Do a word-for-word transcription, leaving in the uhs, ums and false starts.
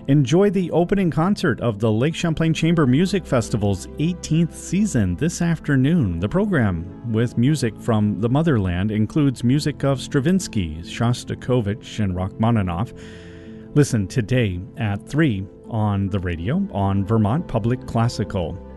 Enjoy the opening concert of the Lake Champlain Chamber Music Festival's eighteenth season this afternoon. The program, with music from the motherland, includes music of Stravinsky, Shostakovich, and Rachmaninoff. Listen today at three on the radio on Vermont Public Classical.